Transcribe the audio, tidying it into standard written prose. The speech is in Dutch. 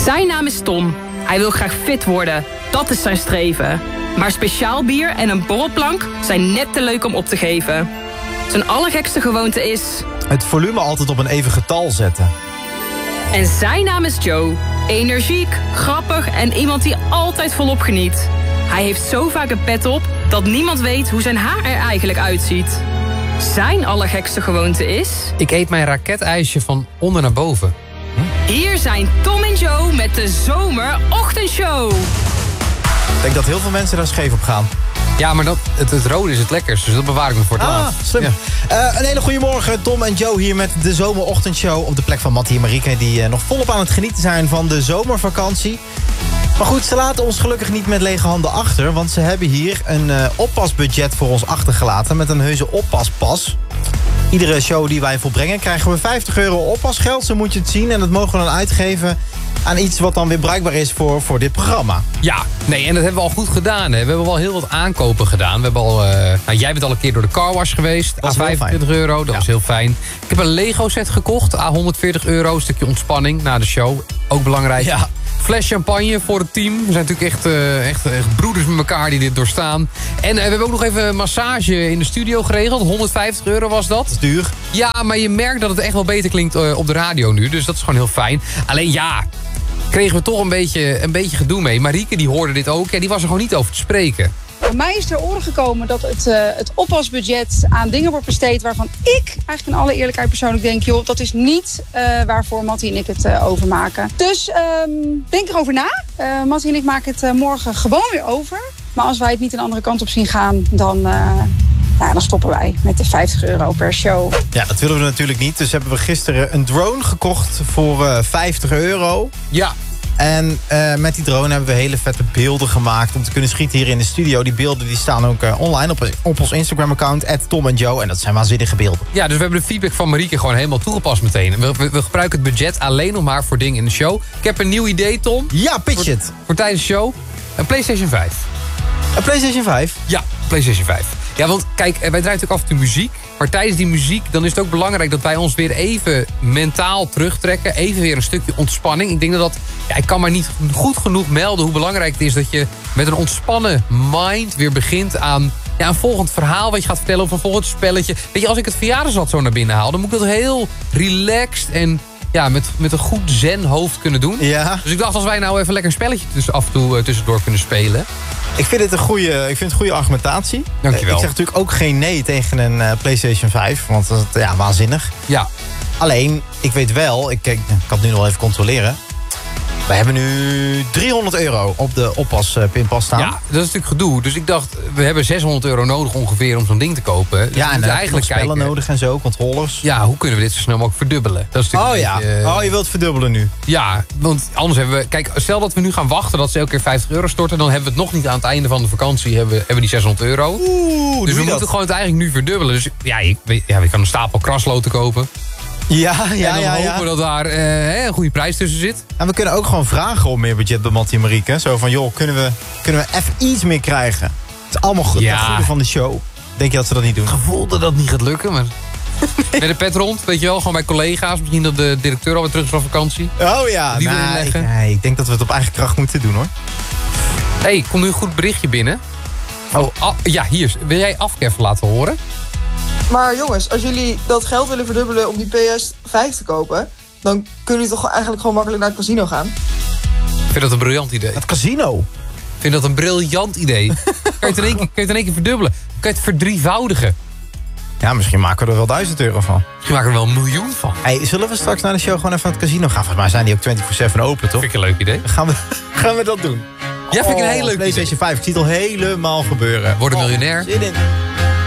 Zijn naam is Tom. Hij wil graag fit worden. Dat is zijn streven. Maar speciaal bier en een borrelplank zijn net te leuk om op te geven. Zijn allergekste gewoonte is... het volume altijd op een even getal zetten. En zijn naam is Joe. Energiek, grappig en iemand die altijd volop geniet. Hij heeft zo vaak een pet op dat niemand weet hoe zijn haar er eigenlijk uitziet. Zijn allergekste gewoonte is... ik eet mijn raketijsje van onder naar boven. Hier zijn Tom en Joe met de zomerochtendshow. Ik denk dat heel veel mensen daar scheef op gaan. Ja, maar het rode is het lekkerst, dus dat bewaar ik me voor het laatst. Slim. Ja. Een hele goede morgen, Tom en Joe hier met de zomerochtendshow... op de plek van Mattie en Marieke... die nog volop aan het genieten zijn van de zomervakantie. Maar goed, ze laten ons gelukkig niet met lege handen achter... want ze hebben hier een oppasbudget voor ons achtergelaten... met een heuse oppaspas. Iedere show die wij volbrengen krijgen we €50 oppasgeld. Zo moet je het zien en dat mogen we dan uitgeven... aan iets wat dan weer bruikbaar is voor dit programma. Ja, nee, en dat hebben we al goed gedaan. Hè. We hebben wel heel wat aankopen gedaan. We hebben al, jij bent al een keer door de carwash geweest. Dat was €25, dat was heel fijn. Ik heb een Lego set gekocht, €140. Een stukje ontspanning na de show. Ook belangrijk. Ja. Fles champagne voor het team. We zijn natuurlijk echt broeders met elkaar die dit doorstaan. En we hebben ook nog even een massage in de studio geregeld. €150 was dat. Dat is duur. Ja, maar je merkt dat het echt wel beter klinkt op de radio nu. Dus dat is gewoon heel fijn. Alleen ja, kregen we toch een beetje gedoe mee. Marieke die hoorde dit ook. Ja, die was er gewoon niet over te spreken. Bij mij is ter oren gekomen dat het oppasbudget aan dingen wordt besteed... waarvan ik eigenlijk in alle eerlijkheid persoonlijk denk... joh, dat is niet waarvoor Mattie en ik het overmaken. Dus denk erover na. Mattie en ik maken het morgen gewoon weer over. Maar als wij het niet een andere kant op zien gaan... dan stoppen wij met de €50 per show. Ja, dat willen we natuurlijk niet. Dus hebben we gisteren een drone gekocht voor €50. Ja. En met die drone hebben we hele vette beelden gemaakt... om te kunnen schieten hier in de studio. Die beelden die staan ook online op ons Instagram-account... @TomandJoe. En dat zijn waanzinnige beelden. Ja, dus we hebben de feedback van Marieke gewoon helemaal toegepast meteen. We gebruiken het budget alleen nog maar voor dingen in de show. Ik heb een nieuw idee, Tom. Ja, pitch it. Voor tijdens de show. Een PlayStation 5. Een PlayStation 5? Ja, PlayStation 5. Ja, want kijk, wij draaien natuurlijk af en toe muziek. Maar tijdens die muziek, dan is het ook belangrijk dat wij ons weer even mentaal terugtrekken. Even weer een stukje ontspanning. Ik denk dat ik kan maar niet goed genoeg melden hoe belangrijk het is dat je met een ontspannen mind weer begint aan een volgend verhaal wat je gaat vertellen of een volgend spelletje. Weet je, als ik het verjaardagsrad zo naar binnen haal, dan moet ik dat heel relaxed en met een goed zen hoofd kunnen doen. Ja. Dus ik dacht, als wij nou even lekker een spelletje af en toe tussendoor kunnen spelen. Ik vind het een goede argumentatie. Dankjewel. Ik zeg natuurlijk ook geen nee tegen een PlayStation 5. Want dat is waanzinnig. Ja. Alleen, ik weet wel, ik kan het nu nog even controleren. Wij hebben nu €300 op de oppas-pinpas staan. Ja, dat is natuurlijk gedoe. Dus ik dacht, we hebben €600 nodig ongeveer om zo'n ding te kopen. Dus ja, en eigenlijk spellen nodig en zo, controllers. Ja, hoe kunnen we dit zo snel mogelijk verdubbelen? Dat is natuurlijk je wilt verdubbelen nu. Ja, want anders hebben we... Kijk, stel dat we nu gaan wachten dat ze elke keer €50 storten... dan hebben we het nog niet aan het einde van de vakantie hebben we die €600. Dus we moeten gewoon het eigenlijk nu verdubbelen. Dus we kan een stapel krasloten kopen. Ja. En dan hopen dat daar een goede prijs tussen zit. En we kunnen ook gewoon vragen om meer budget bij Mattie en Marieke. Zo van, joh, kunnen we even iets meer krijgen? Het is allemaal goed. Het goede van de show. Denk je dat ze dat niet doen? Gevoel dat dat niet gaat lukken, maar... Met de pet rond, weet je wel, gewoon bij collega's. Misschien dat de directeur alweer terug is van vakantie. Oh ja, die wil inleggen. Nee, ik denk dat we het op eigen kracht moeten doen, hoor. Hey, komt nu een goed berichtje binnen. Hier. Wil jij Afkev laten horen? Maar jongens, als jullie dat geld willen verdubbelen om die PS5 te kopen... dan kunnen jullie toch eigenlijk gewoon makkelijk naar het casino gaan? Ik vind dat een briljant idee. Het casino? Ik vind dat een briljant idee. Kan je het in één keer verdubbelen? Kan je het verdrievoudigen? Ja, misschien maken we er wel €1000 van. Misschien maken we er wel $1 miljoen van. Hey, zullen we straks naar de show gewoon even naar het casino gaan? Volgens mij zijn die ook 24/7 open, toch? Vind ik een leuk idee. Gaan we dat doen? Ja, vind ik een heel leuk idee. PlayStation 5, ik zie het al helemaal gebeuren. Worden miljonair. Zin in.